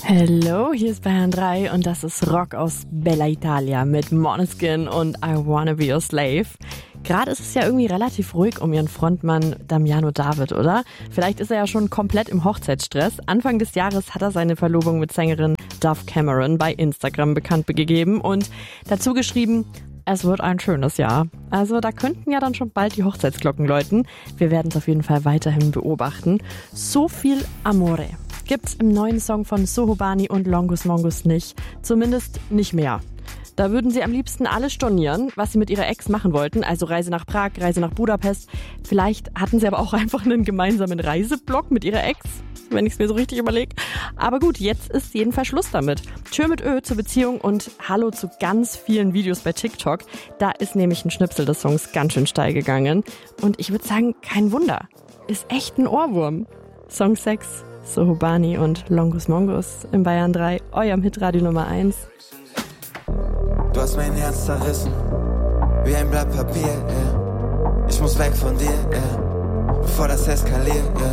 Hallo, hier ist Bayern 3 und das ist Rock aus Bella Italia mit Måneskin und I Wanna Be Your Slave. Gerade ist es ja irgendwie relativ ruhig um ihren Frontmann Damiano David, oder? Vielleicht ist er ja schon komplett im Hochzeitsstress. Anfang des Jahres hat er seine Verlobung mit Sängerin Dove Cameron bei Instagram bekannt gegeben und dazu geschrieben: Es wird ein schönes Jahr. Also da könnten ja dann schon bald die Hochzeitsglocken läuten. Wir werden es auf jeden Fall weiterhin beobachten. So viel Amore gibt's im neuen Song von Soho Bani und Longus Mongus nicht. Zumindest nicht mehr. Da würden sie am liebsten alles stornieren, was sie mit ihrer Ex machen wollten. Also Reise nach Prag, Reise nach Budapest. Vielleicht hatten sie aber auch einfach einen gemeinsamen Reiseblock mit ihrer Ex, wenn ich es mir so richtig überlege. Aber gut, jetzt ist jedenfalls Schluss damit. Tschö mit Ö zur Beziehung und Hallo zu ganz vielen Videos bei TikTok. Da ist nämlich ein Schnipsel des Songs ganz schön steil gegangen. Und ich würde sagen, kein Wunder. Ist echt ein Ohrwurm. Song 6, Soho Bani und Longus Mongus im Bayern 3, eurem Hitradio Nummer 1. Du hast mein Herz zerrissen, wie ein Blatt Papier, yeah. Ich muss weg von dir, yeah. Bevor das eskaliert, yeah.